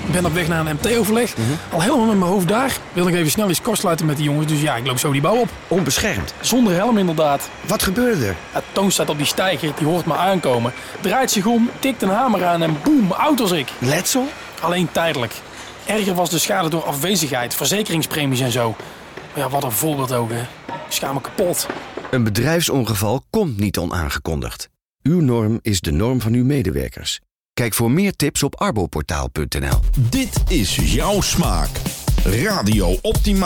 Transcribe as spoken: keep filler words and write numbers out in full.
Ik ben op weg naar een M T-overleg. Mm-hmm. Al helemaal met mijn hoofd daar. Wil ik even snel iets kort sluiten met die jongens. Dus ja, ik loop zo die bouw op. Onbeschermd? Zonder helm inderdaad. Wat gebeurde er? Ja, Toon staat op die steiger, die hoort me aankomen. Draait zich om, tikt een hamer aan en boem, oud als ik. Letsel? Alleen tijdelijk. Erger was de schade door afwezigheid, verzekeringspremies en zo. Maar ja, wat een voorbeeld ook, hè. Ik schaam me kapot. Een bedrijfsongeval komt niet onaangekondigd. Uw norm is de norm van uw medewerkers. Kijk voor meer tips op arboportaal punt n l. Dit is jouw smaak. Radio Optimaal.